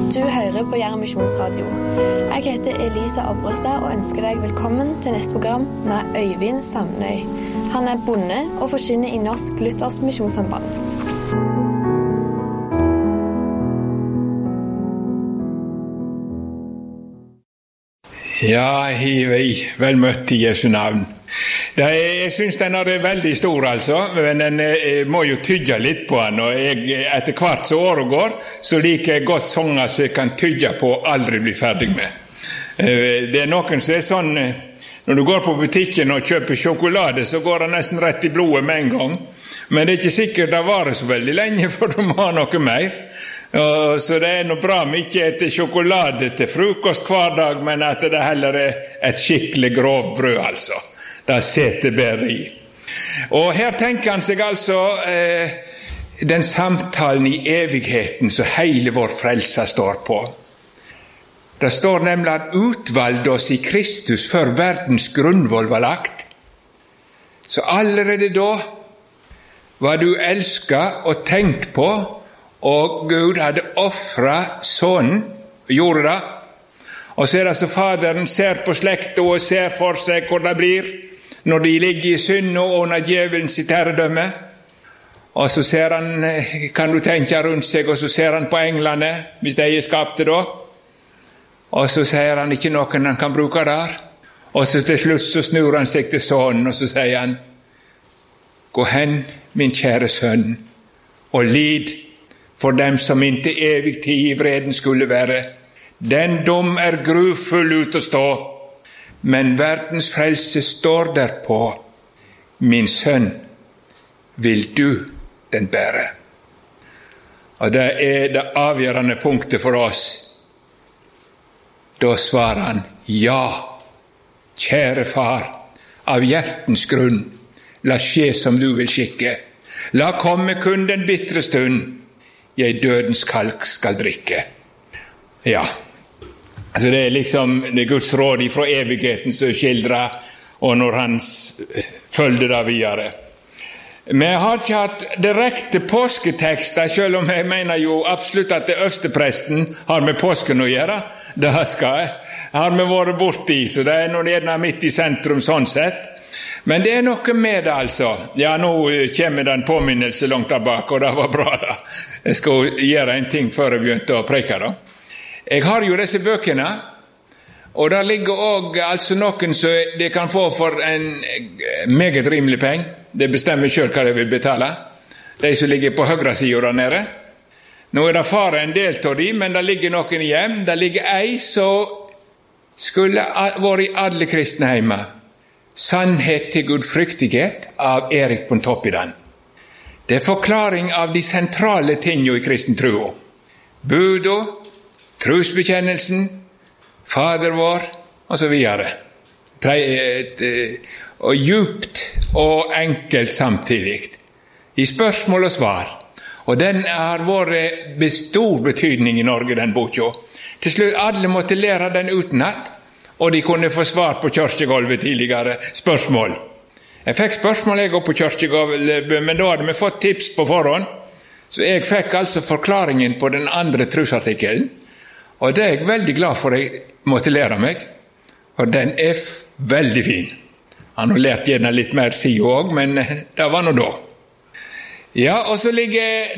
Du hører på Jæren Misjonsradio. Jeg heter Elisa Abrestad og ønsker deg velkommen til neste program med Øyvind Samnøy. Han bonde og forkynner i Norsk Luthersk Misjonssamband. Ja, hei, vel møtt i Jesu navn. Jeg synes den er veldig stor, altså, men den må jo tygge litt på den, og etter hvert så året går, så liker jeg godt sanger som jeg kan tygge på og aldri bli ferdig med. Det noen som sånn, når du går på butikken og kjøper sjokolade, så går det nesten rett i blodet med en gang, men det ikke sikkert det varer så veldig lenge, for du må ha noe mer. Så det noe bra mye etter sjokolade til frokost hver dag, men at det heller et skikkelig grov brød, altså. Det setter bedre i. Og her tenker han seg altså den samtalen i evigheten som hele vår frelse står på. Det står nemlig at utvalgte oss i Kristus før verdens grunnvoll var lagt. Så allerede da var du elsket og tenkt på, og Gud hadde offret sønnen, gjorde det. Og så det så Faderen ser på slekta og ser for seg hvor det blir, når de ligger i synd og under djevelen sitt herredømme. Og så ser han, kan du tenke rundt seg, og så ser han på englene, hvis de skapte da. Og så sier han ikke noen han kan bruke der. Og så til slutt så snur han seg til sønnen, og så sier han, gå hen, min kjære sønn, og lid for dem som inntil evig tid i vreden skulle være. Den dom grufull ut å stå, men verdens frelse står derpå. Min sønn, vil du den bære? Og det det avgjørende punktet for oss. Da svarer han, ja, kjære far, av hjertens grunn, la skje som du vil skikke. La komme kun den bittre stund, jeg dødens kalk skal drikke. Ja, altså det liksom det Guds råd fra evigheten som skildrer, og når han følger det videre. Vi har ikke hatt direkte påsketekster, selv om jeg mener jo absolutt at det øverstepresten har med påsken å gjøre. Det har vi vært borti, så det når det midt i sentrum sånn sett. Men det noe med det, altså. Ja, nå kommer det en påminnelse langt tilbake, og det var bra da. Jeg skal gjøre en ting før jeg begynte å preke da. Jeg har jo disse bøkene, og der ligger også altså noen som de kan få for en meget rimelig peng. De bestemmer selv hva de vil betale. De som ligger på høyre siden der nede. Nå det fare en del av dem, men det ligger noen hjem. Det ligger ei som skulle vært i alle kristne hjemme. Sannhet til gudfryktighet av Erik Pontoppidan. Det forklaring av de sentrale tingene i kristen tro. Budo, trosbekjennelsen, Fader vår, og så videre. Og djupt og enkelt samtidig. I spørsmål og svar. Og den har vært stor betydning i Norge, den boka. Til slutt, alle måtte lære den utenat, og de kunne få svar på kirkegolvet tidligere spørsmål. Jeg fikk spørsmål jeg på kirkegolvet, men da hadde vi fått tips på forhånd. Så jeg fikk altså forklaringen på den andre trosartikkelen. Og det jeg veldig glad for jeg måtte lære meg. Og den veldig fin. Han har lært gjerne litt mer siden også, men det var nå da. Ja, og så ligger